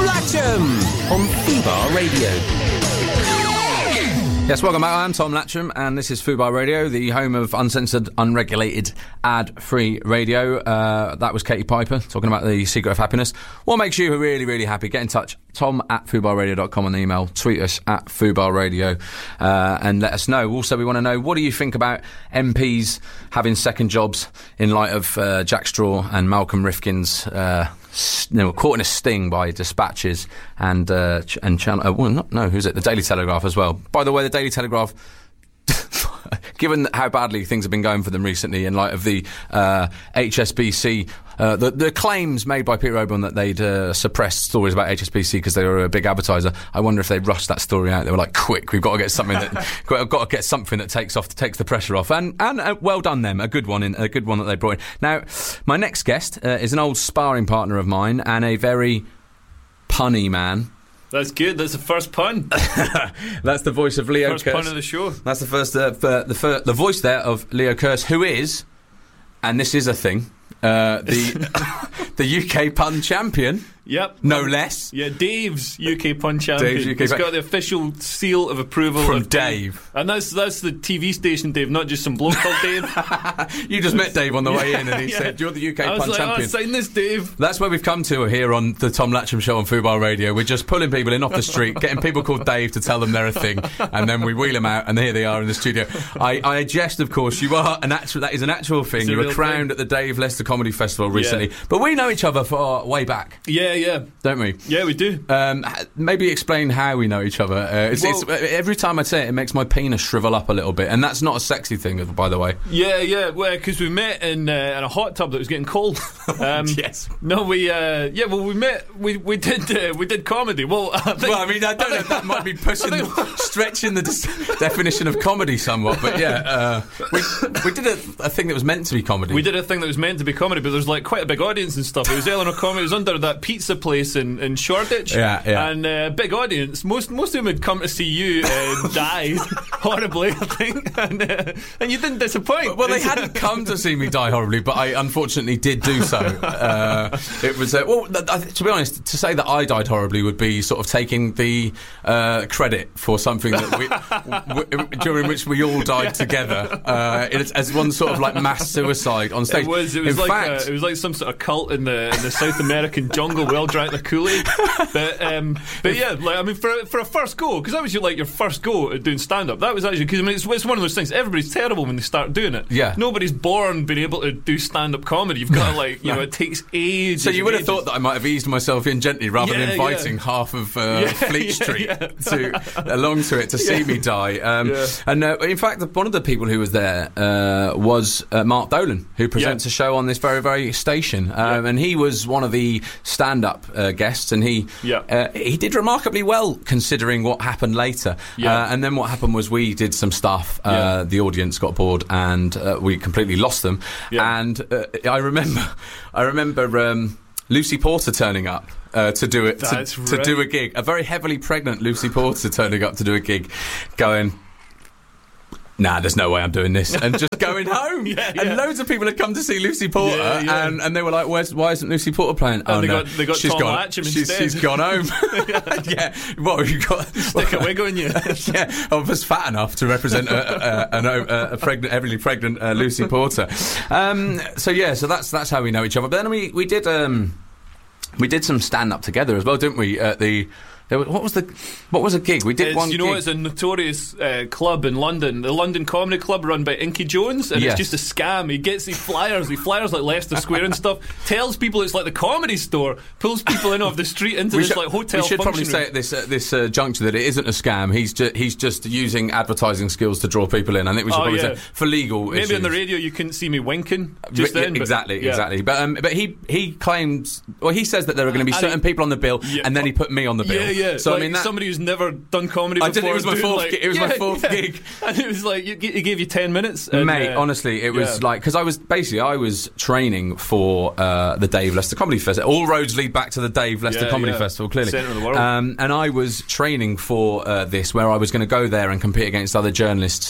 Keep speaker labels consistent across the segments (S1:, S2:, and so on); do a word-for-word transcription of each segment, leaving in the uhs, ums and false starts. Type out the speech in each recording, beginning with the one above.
S1: Latcham on Fubar Radio.
S2: Yes, welcome back. I'm Tom Latcham, and this is Fubar Radio, the home of uncensored, unregulated, ad-free radio. Uh, that was Katie Piper talking about the secret of happiness. What makes you really, really happy? Get in touch. Tom at fubar radio dot com on the email. Tweet us at Fubar Radio uh, and let us know. Also, we want to know, what do you think about M Ps having second jobs in light of uh, Jack Straw and Malcolm Rifkin's uh, you know, caught in a sting by dispatches and uh, ch- and channel. Uh, well, not, no, who's it? The Daily Telegraph as well. By the way, the Daily Telegraph, given how badly things have been going for them recently in light of the uh, H S B C, uh, the, the claims made by Peter Oborne that they'd uh, suppressed stories about H S B C because they were a big advertiser. I wonder if they rushed that story out. They were like, quick, we've got to get something that got, got to get something that takes off takes the pressure off. And and uh, well done them, a good one in a good one that they brought in. Now, my next guest uh, is an old sparring partner of mine and a very punny man.
S3: That's good. That's the first pun.
S2: That's the voice of Leo
S3: First
S2: Kurtz.
S3: pun of the show.
S2: That's the first, uh, the, the, fir- the voice there of Leo Kurtz, who is, and this is a thing, uh, the the U K pun champion.
S3: Yep.
S2: No less.
S3: Yeah, Dave's U K pun champion.
S2: Dave's U K
S3: He's
S2: pun-
S3: got the official seal of approval
S2: From
S3: of
S2: Dave.
S3: And that's that's the T V station Dave, not just some bloke called Dave.
S2: You just met Dave on the way
S3: Yeah,
S2: in and he
S3: yeah.
S2: said, you're the U K
S3: I was
S2: pun
S3: like,
S2: champion.
S3: oh, sign this, Dave.
S2: That's where we've come to here on the Tom Latcham Show on Fubar Radio. We're just pulling people in off the street, getting people called Dave to tell them they're a thing, and then we wheel them out, and here they are in the studio. I, I jest, of course. You are an actual. That is an actual thing.
S3: It's a
S2: You were
S3: real
S2: crowned
S3: thing.
S2: at the Dave Leicester Comedy Festival recently,
S3: Yeah.
S2: but we know each other for way back,
S3: Yeah, yeah.
S2: don't we?
S3: Yeah, we do.
S2: Um, h- maybe explain how we know each other. Uh, it's,
S3: Well-
S2: it's, every time I say it, it makes my penis shrivel up a little bit, and that's not a sexy thing, by the way.
S3: Yeah, yeah, well, because we met in, uh, in a hot tub that was getting cold. Um,
S2: Yes.
S3: No, we, uh, yeah, well, we met, we we did uh, we did comedy. Well, I think,
S2: Well, I mean, I don't know if that might be pushing,
S3: I think-
S2: the, stretching the dis- definition of comedy somewhat, but yeah, uh, we we did a, a thing that was meant to be comedy.
S3: we did a thing that was meant to be comedy, but there's like quite a big audience and stuff. It was Eleanor Comedy. It was under that pizza place in, in Shoreditch.
S2: Yeah, yeah.
S3: And uh, big audience. Most most of them had come to see you uh, die horribly, I think, and uh, and you didn't disappoint.
S2: Well, they hadn't come to see me die horribly, but I unfortunately did do so. Uh, it was, uh, well, th- th- to be honest, to say that I died horribly would be sort of taking the uh, credit for something that we, w- during which we all died together uh, it's, as one sort of like mass suicide on stage.
S3: It was. It was
S2: In
S3: like
S2: fact,
S3: a, it was like some sort of cult in the in the South American jungle. We all drank the Kool-Aid. But um, but yeah, like I mean, for for a first go, because that was your, like your first go at doing stand up. That was actually because I mean, it's, it's one of those things. Everybody's terrible when they start doing it.
S2: Yeah.
S3: Nobody's born being able to do stand up comedy. You've got to like you know it takes ages.
S2: so you
S3: and
S2: would have
S3: ages.
S2: thought that I might have eased myself in gently rather
S3: Yeah,
S2: than inviting
S3: yeah.
S2: half of uh,
S3: Yeah,
S2: Fleet
S3: yeah,
S2: Street
S3: yeah.
S2: to along to it to see me die. Um,
S3: Yeah.
S2: And uh, in fact, one of the people who was there uh, was uh, Mark Dolan, who presents
S3: Yeah.
S2: a show on this very, very station. Um,
S3: Yeah.
S2: And he was one of the stand-up uh, guests, and he
S3: Yeah.
S2: uh, he did remarkably well considering what happened later.
S3: Yeah.
S2: Uh, and then what happened was we did some stuff. Uh,
S3: Yeah.
S2: The audience got bored, and uh, we completely lost them.
S3: Yeah.
S2: And uh, I remember, I remember. Um, Lucy Porter turning up uh, to do it, to,
S3: That's
S2: to
S3: right.
S2: do a gig. A very heavily pregnant Lucy Porter turning up to do a gig, going, nah, there's no way I'm doing this, and just going home.
S3: Yeah,
S2: and
S3: yeah.
S2: loads of people had come to see Lucy Porter,
S3: Yeah, yeah.
S2: And, and they were like, Where's, why isn't Lucy Porter playing? oh,
S3: they
S2: no,
S3: got- they got
S2: she's
S3: Tom
S2: gone.
S3: Latcham
S2: she's,
S3: instead.
S2: she's gone home. yeah. What, you got...
S3: Stick a wig on you.
S2: yeah, I was fat enough to represent a, a, a, a, a pregnant, heavily pregnant uh, Lucy Porter. Um, so yeah, so that's that's how we know each other. But then we we did um, we did some stand up together as well, didn't we? At the there was, what was the what was a gig we did?
S3: It's,
S2: one
S3: you know,
S2: gig.
S3: it's a notorious uh, club in London, the London Comedy Club, run by Inky Jones, and
S2: Yes.
S3: it's just a scam. He gets these flyers, he flyers like Leicester Square and stuff, tells people it's like the Comedy Store, pulls people in off the street into
S2: We
S3: this
S2: should,
S3: like hotel.
S2: we should probably
S3: function
S2: say
S3: room.
S2: at this uh, this uh, juncture that it isn't a scam. He's ju- he's just using advertising skills to draw people in. I think we should
S3: Oh,
S2: probably
S3: yeah.
S2: say for legal
S3: Maybe
S2: issues.
S3: on the radio you couldn't see me winking just
S2: Yeah,
S3: then. but-
S2: exactly,
S3: yeah.
S2: exactly. But um, but he he claims, well, he says that there are going to be
S3: And
S2: certain
S3: he-
S2: people on the bill,
S3: Yeah.
S2: and then he put me on the bill.
S3: Yeah, yeah.
S2: So
S3: like
S2: I mean, that,
S3: somebody who's never done comedy
S2: I
S3: before.
S2: did- it was my
S3: doing,
S2: fourth
S3: like,
S2: gi- it was my
S3: yeah,
S2: fourth
S3: yeah.
S2: gig.
S3: And it was like you, he gave you ten minutes, and,
S2: Mate,
S3: uh,
S2: honestly, it was
S3: yeah.
S2: like, because I was basically I was training for uh, the Dave Leicester Comedy Festival. All roads lead back to the Dave Leicester
S3: Yeah,
S2: Comedy
S3: yeah.
S2: Festival, clearly.
S3: Centre of the world.
S2: Um, and I was training for uh, this, where I was going to go there and compete against other journalists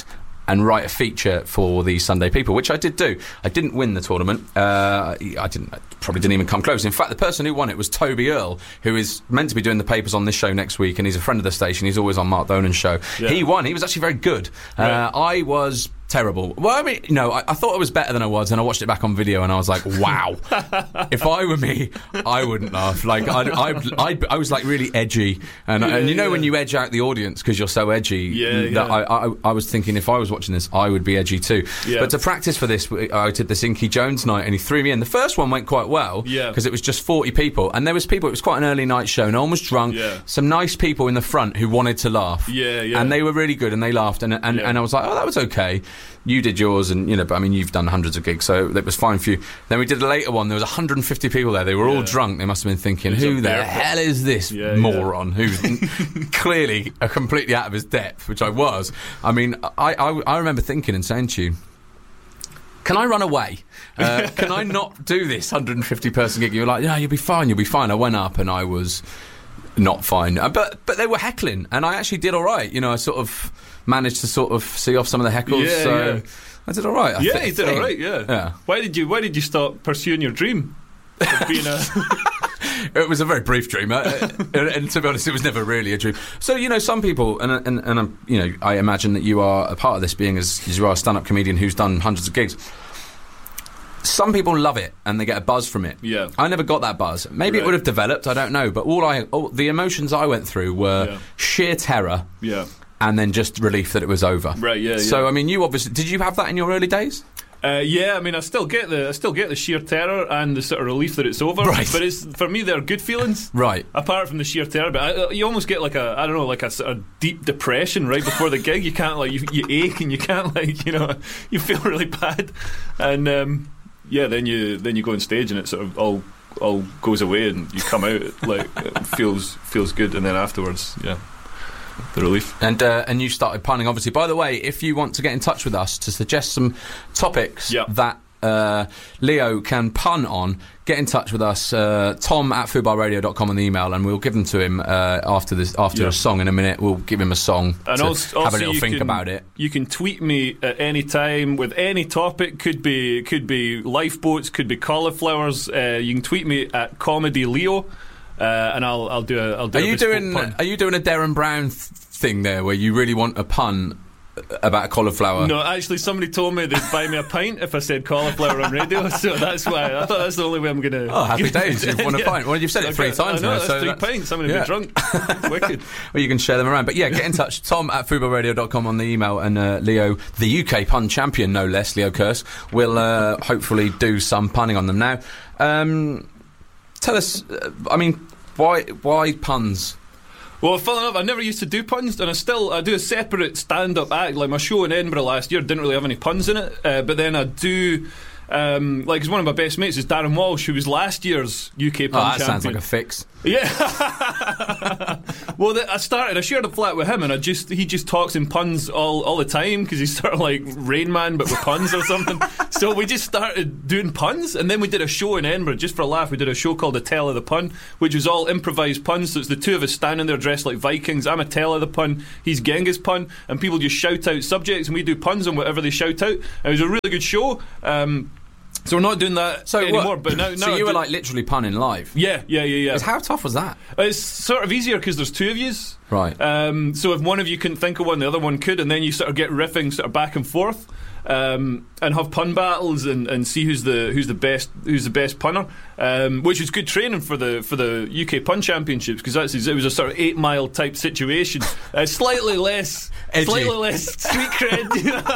S2: and write a feature for the Sunday People, which I did do. I didn't win the tournament. Uh, I didn't. I probably didn't even come close. In fact, the person who won it was Toby Earle, who is meant to be doing the papers on this show next week, and he's a friend of the station. He's always on Mark Donan's show. Yeah. He won. He was actually very good.
S3: Right.
S2: Uh, I was terrible. Well, I mean, you know, I, I thought I was better than I was, and I watched it back on video, and I was like, wow. If I were me, I wouldn't laugh. Like, I, I, I, I was like really edgy, and,
S3: yeah,
S2: and you know
S3: yeah.
S2: when you edge out the audience because you're so edgy,
S3: yeah,
S2: that
S3: yeah.
S2: I, I, I was thinking if I was watching this, I would be edgy too.
S3: Yeah.
S2: But to practice for this, I did this Inky Jones night, and he threw me in. The first one went quite well,
S3: yeah,
S2: because it was just forty people, and there was people. It was quite an early night show. No one was drunk.
S3: Yeah.
S2: Some nice people in the front who wanted to laugh.
S3: Yeah, yeah.
S2: And they were really good, and they laughed, and and,
S3: yeah.
S2: and I was like, oh, that was okay. You did yours, and you know, but I mean, you've done hundreds of gigs, so that was fine for you. Then we did a later one. There was one hundred fifty people there. They were all
S3: yeah.
S2: drunk. They must have been thinking,
S3: Who's
S2: who the
S3: there?
S2: hell is this
S3: yeah,
S2: moron
S3: yeah.
S2: who's clearly uh, completely out of his depth, which I was. I mean, I, I, I remember thinking and saying to you, can I run away? Uh, can I not do this one hundred fifty person gig? You were like, yeah, you'll be fine, you'll be fine. I went up and I was not fine. Uh, but but they were heckling, and I actually did all right. You know, I sort of managed to sort of see off some of the heckles.
S3: Yeah,
S2: so
S3: yeah.
S2: I did all right. I
S3: yeah,
S2: th-
S3: you did
S2: think.
S3: all right, yeah.
S2: yeah.
S3: Why did you Why did you stop pursuing your dream of being a...
S2: It was a very brief dream, uh, and, and to be honest, it was never really a dream. So, you know, some people, and and, and um, you know, I imagine that you are a part of this, being as, as you are a stand-up comedian who's done hundreds of gigs. Some people love it and they get a buzz from it.
S3: Yeah.
S2: I never got that buzz. Maybe
S3: Right.
S2: it would have developed, I don't know. But all I, all, the emotions I went through were
S3: Yeah.
S2: sheer terror,
S3: Yeah.
S2: and then just relief that it was over.
S3: Right, yeah,
S2: So,
S3: yeah.
S2: I mean, you obviously, did you have that in your early days?
S3: Uh, yeah, I mean, I still get the I still get the sheer terror and the sort of relief that it's over.
S2: Right.
S3: But it's for me, they're good feelings.
S2: Right.
S3: Apart from the sheer terror, but I, you almost get like a I don't know, like a sort of deep depression right before the gig. You can't like you, you ache and you can't like you know you feel really bad, and um, yeah, then you then you go on stage and it sort of all all goes away and you come out like it feels feels good, and then afterwards, yeah. The relief.
S2: And uh, and you started punning, obviously. By the way, if you want to get in touch with us to suggest some topics
S3: Yep.
S2: that uh, Leo can pun on, get in touch with us, uh, Tom at fubarradio dot com on the email, and we'll give them to him uh, after this after
S3: Yep.
S2: a song in a minute. We'll give him a song
S3: And
S2: to
S3: also,
S2: have
S3: also
S2: a little
S3: you
S2: think
S3: can,
S2: about it.
S3: You can tweet me at any time with any topic. Could be could be lifeboats, could be cauliflowers. Uh, you can tweet me at Comedy Leo, uh, and I'll I'll do a I'll do
S2: Are
S3: a
S2: you
S3: bespoke
S2: doing
S3: pun.
S2: Are you doing a Darren Brown th- thing there, where you really want a pun about cauliflower?
S3: No, actually, somebody told me they'd buy me a pint if I said cauliflower on radio, so that's why I thought that's the only way I'm going to.
S2: Oh, happy days! You've won a
S3: Yeah.
S2: pint. Well, you've said it three
S3: Okay,
S2: times
S3: I know,
S2: now.
S3: that's
S2: so
S3: three
S2: that's-
S3: pints. I'm going to
S2: yeah.
S3: be drunk. It's wicked.
S2: Well, you can share them around. But yeah, get in touch. Tom at fubarradio dot com on the email, and uh, Leo, the U K pun champion, no less, Leo Curse, will uh, hopefully do some punning on them now. Um, tell us, uh, I mean, why why puns?
S3: Well, funnily enough, I never used to do puns, and I still I do a separate stand-up act. Like my show in Edinburgh last year didn't really have any puns in it, uh, but then I do. Um, like, 'cause one of my best mates is Darren Walsh, who was last year's U K
S2: Oh,
S3: pun
S2: that
S3: champion.
S2: sounds like a fix.
S3: Yeah. Well, the, I started. I shared a flat with him, and I just he just talks in puns all, all the time because he's sort of like Rain Man, but with puns or something. So we just started doing puns, and then we did a show in Edinburgh just for a laugh. We did a show called A Tell of the Pun, which was all improvised puns. So it's the two of us standing there dressed like Vikings. I'm a Tell of the Pun, he's Genghis Pun, and people just shout out subjects, and we do puns on whatever they shout out. And it was a really good show. Um, so we're not doing that
S2: So
S3: anymore.
S2: what,
S3: But now, now
S2: so
S3: I
S2: you were
S3: do-
S2: like literally punning live.
S3: yeah, yeah, yeah, yeah.
S2: How tough was that?
S3: It's sort of easier because there's two of yous.
S2: Right.
S3: Um, so if one of you couldn't think of one, the other one could, and then you sort of get riffing sort of back and forth, um, and have pun battles and, and see who's the who's the best who's the best punner, um, which is good training for the for the U K Pun Championships, because that's it was a sort of eight mile type situation, uh, slightly less
S2: Edgy.
S3: slightly less street cred.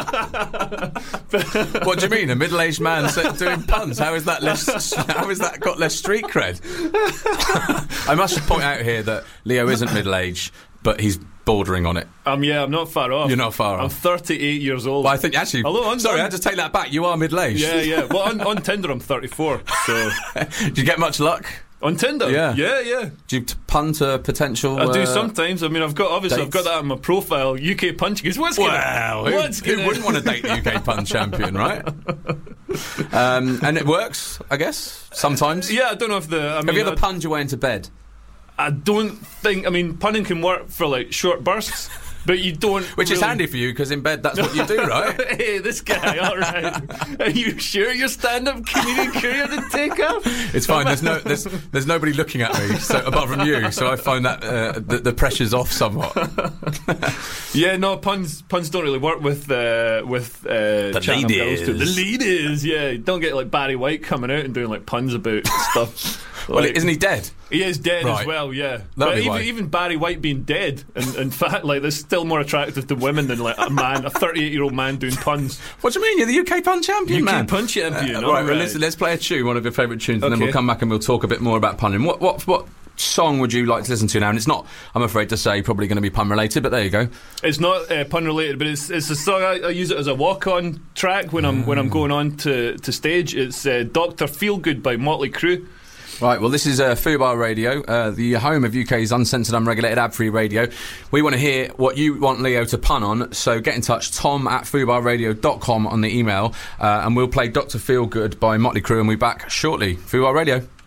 S2: What do you mean, a middle-aged man sa- doing puns? How is that less? How has that got less street cred? I must point out here that Leo isn't middle-aged, but he's bordering on it.
S3: um, yeah, I'm not far off.
S2: You're not far
S3: I'm
S2: off.
S3: thirty-eight years old.
S2: But I think actually,
S3: Although on-
S2: sorry,
S3: on-
S2: I just take that back. You are middle-aged.
S3: Yeah, yeah. Well, on, on Tinder, I'm thirty-four. So
S2: Do you get much luck?
S3: on Tinder,
S2: Yeah.
S3: yeah, yeah.
S2: Do you t- pun to potential?
S3: I do
S2: uh,
S3: sometimes. I mean, I've got obviously I've
S2: dates?
S3: got that on my profile. U K Punch goes, what's
S2: Well,
S3: gonna,
S2: who,
S3: what's
S2: who
S3: gonna
S2: wouldn't want to date the U K pun champion, right? Um, and it works, I guess. Sometimes.
S3: Yeah, I don't know if the. I mean,
S2: Have you ever
S3: I,
S2: punned your way into bed?
S3: I don't think. I mean, punning can work for like short bursts. but you don't.
S2: Which
S3: really...
S2: is handy for you because in bed that's what you do, right?
S3: Hey, this guy, all right. Are you sure your stand-up comedian career didn't take off?
S2: It's fine. There's no, there's, there's nobody looking at me, so apart from you. So I find that uh, the, the pressure's off somewhat.
S3: Yeah, no, puns puns don't really work with uh, with uh,
S2: the ladies.
S3: The ladies, yeah. You don't get like Barry White coming out and doing like puns about stuff.
S2: Well,
S3: like,
S2: isn't he dead?
S3: He is dead
S2: right.
S3: as well, yeah.
S2: That'd
S3: but
S2: be
S3: even,
S2: why.
S3: even Barry White being dead, and in fact, like, that's still more attractive to women than like a man, a thirty-eight-year-old man doing puns.
S2: What do you mean? You're the U K pun champion,
S3: U K
S2: man.
S3: pun champion.
S2: Uh,
S3: all
S2: right,
S3: right.
S2: well, let's, let's play a tune, one of your favourite tunes, and
S3: Okay.
S2: then we'll come back and we'll talk a bit more about punning. What, what, what song would you like to listen to now? And it's not, I'm afraid to say, probably going to be pun related, but there you go.
S3: It's not uh, pun related, but it's it's a song. I, I use it as a walk-on track when I'm mm. when I'm going on to, to stage. It's uh, Doctor Feelgood by Motley Crue.
S2: Right, well, this is uh, Fubar Radio, uh, the home of U K's uncensored, unregulated, ad-free radio. We want to hear what you want Leo to pun on, so get in touch, tom at fubar radio dot com on the email, uh, and we'll play Doctor Feelgood by Motley Crue, and we'll be back shortly. Fubar Radio.